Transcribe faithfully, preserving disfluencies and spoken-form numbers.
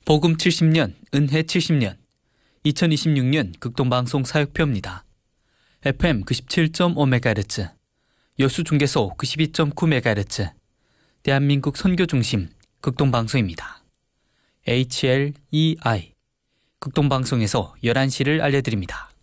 복음 칠십 년, 은혜 칠십 년, 이천이십육 년 극동방송 사역표입니다. 에프엠 구십칠 점 오 메가헤르츠, 여수중계소 구십이 점 구 메가헤르츠, 대한민국 선교중심 극동방송입니다. 에이치엘이아이, 극동방송에서 열한 시를 알려드립니다.